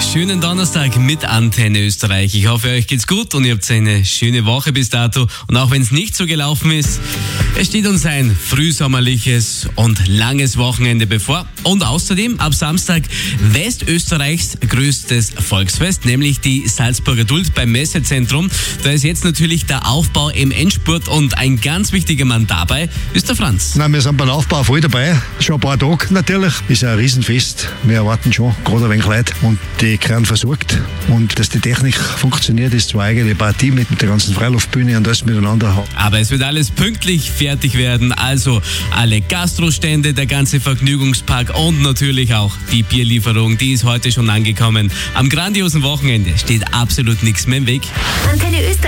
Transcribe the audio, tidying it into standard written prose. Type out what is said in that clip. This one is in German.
schönen Donnerstag mit Antenne Österreich. Ich hoffe, euch geht's gut und ihr habt eine schöne Woche bis dato. Und auch wenn es nicht so gelaufen ist, es steht uns ein frühsommerliches und langes Wochenende bevor. Und außerdem ab Samstag Westösterreichs größtes Volksfest, nämlich die Salzburger Duld beim Messezentrum. Da ist jetzt natürlich der Aufbau im Endspurt und ein ganz wichtiger Mann dabei ist der Franz. Nein, wir sind beim Aufbau voll dabei. Schon ein paar Tage natürlich. Ist ein Riesenfest. Wir erwarten schon gerade ein wenig Leute und die kriegen versorgt. Und dass die Technik funktioniert, ist zwar eigentlich eine Partie mit der ganzen Freiluftbühne und alles miteinander. Aber es wird alles pünktlich fertig werden. Also alle Gastrostände, der ganze Vergnügungspark und natürlich auch die Bierlieferung, die ist heute schon angekommen. Am grandiosen Wochenende steht absolut nichts mehr im Weg. Antenne Österreich.